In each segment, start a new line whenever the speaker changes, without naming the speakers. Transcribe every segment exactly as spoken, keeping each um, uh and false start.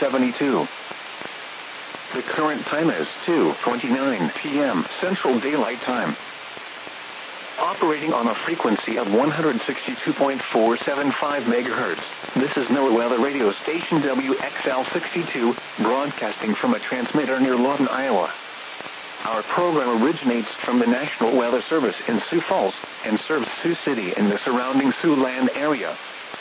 seventy-two. The current time is two twenty-nine p m Central Daylight Time. Operating on a frequency of one hundred sixty-two point four seven five megahertz, this is NOAA Weather Radio Station W X L sixty-two, broadcasting from a transmitter near Lawton, Iowa. Our program originates from the National Weather Service in Sioux Falls and serves Sioux City and the surrounding Siouxland area.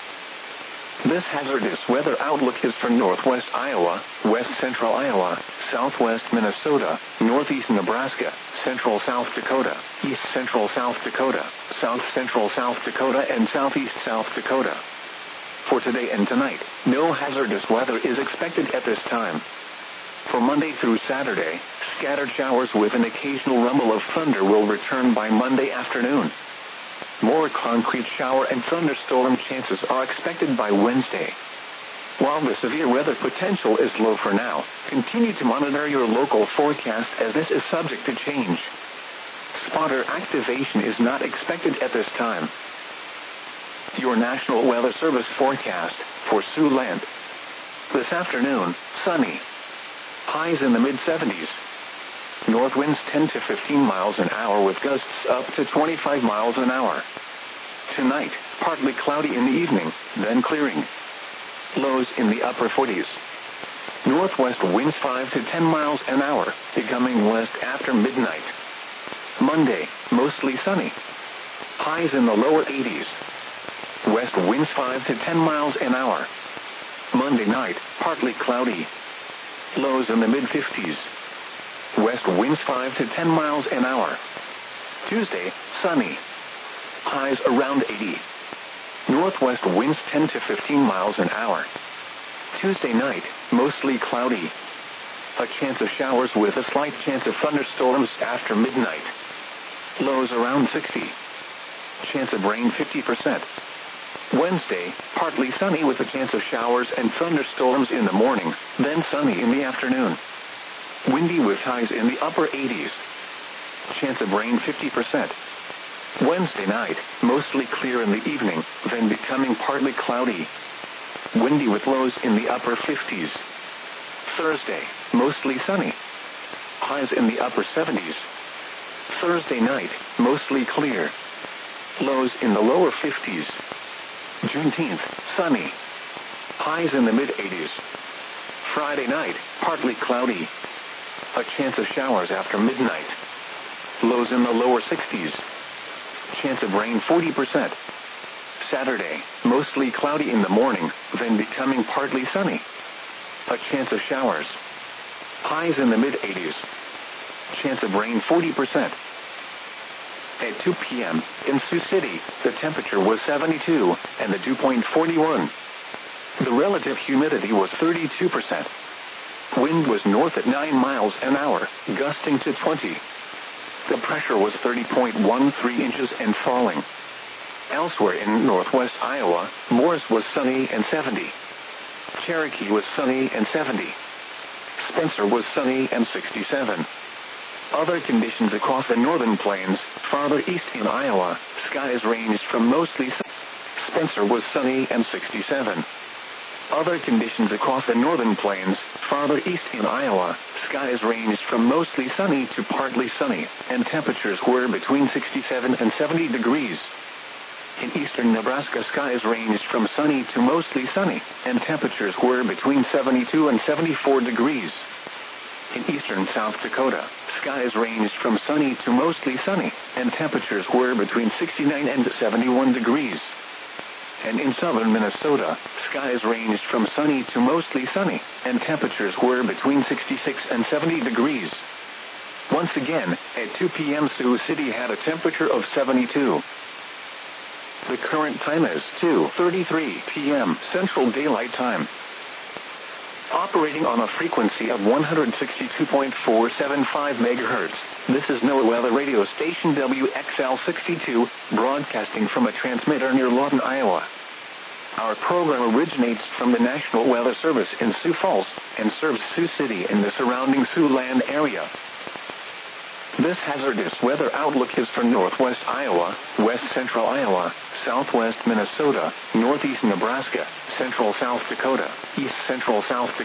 This hazardous weather outlook is for northwest Iowa, west central Iowa, southwest Minnesota, northeast Nebraska, central South Dakota, east central South Dakota, south central South Dakota, and southeast South Dakota. For today and tonight, no hazardous weather is expected at this time. For Monday through Saturday, scattered showers with an occasional rumble of thunder will return by Monday afternoon. More concrete shower and thunderstorm chances are expected by Wednesday. While the severe weather potential is low for now, continue to monitor your local forecast as this is subject to change. Spotter activation is not expected at this time. Your National Weather Service forecast for Siouxland. This afternoon, sunny. Highs in the mid seventies. North winds ten to fifteen miles an hour with gusts up to twenty-five miles an hour. Tonight, partly cloudy in the evening, then clearing. Lows in the upper forties. Northwest winds five to ten miles an hour, becoming west after midnight. Monday, mostly sunny. Highs in the lower eighties. West winds five to ten miles an hour. Monday night, partly cloudy. Lows in the mid fifties. West winds five to ten miles an hour. Tuesday, sunny. Highs around eighty. Northwest winds ten to fifteen miles an hour. Tuesday night, mostly cloudy. A chance of showers with a slight chance of thunderstorms after midnight. Lows around sixty. Chance of rain fifty percent. Wednesday, partly sunny with a chance of showers and thunderstorms in the morning, then sunny in the afternoon. Windy with highs in the upper eighties. Chance of rain fifty percent. Wednesday night, mostly clear in the evening, then becoming partly cloudy. Windy with lows in the upper fifties. Thursday, mostly sunny. Highs in the upper seventies. Thursday night, mostly clear. Lows in the lower fifties. Juneteenth, sunny. Highs in the mid eighties. Friday night, partly cloudy. A chance of showers after midnight. Lows in the lower sixties. Chance of rain forty percent. Saturday, mostly cloudy in the morning, then becoming partly sunny. A chance of showers. Highs in the mid eighties. Chance of rain forty percent. At two p m in Sioux City, the temperature was seventy-two, and the dew point forty-one. The relative humidity was thirty-two percent. Wind was north at nine miles an hour, gusting to twenty. The pressure was thirty point one three inches and falling. Elsewhere in northwest Iowa, Morris was sunny and seventy. Cherokee was sunny and seventy. Spencer was sunny and sixty-seven. Other conditions across the northern plains, farther east in Iowa, skies ranged from mostly sunny. Spencer was sunny and sixty-seven. Other conditions across the northern plains, farther east in Iowa, skies ranged from mostly sunny to partly sunny, and temperatures were between sixty-seven and seventy degrees. In eastern Nebraska, skies ranged from sunny to mostly sunny, and temperatures were between seventy-two and seventy-four degrees. In eastern South Dakota, skies ranged from sunny to mostly sunny, and temperatures were between sixty-nine and seventy-one degrees. And in southern Minnesota, skies ranged from sunny to mostly sunny, and temperatures were between sixty-six and seventy degrees. Once again, at two p m Sioux City had a temperature of seventy-two. The current time is two thirty-three p m Central Daylight Time. Operating on a frequency of one hundred sixty-two point four seven five megahertz, this is NOAA Weather Radio Station W X L sixty-two, broadcasting from a transmitter near Lawton, Iowa. Our program originates from the National Weather Service in Sioux Falls and serves Sioux City and the surrounding Siouxland area. This hazardous weather outlook is for northwest Iowa, west central Iowa, southwest Minnesota, northeast Nebraska, central South Dakota, east central South Dakota.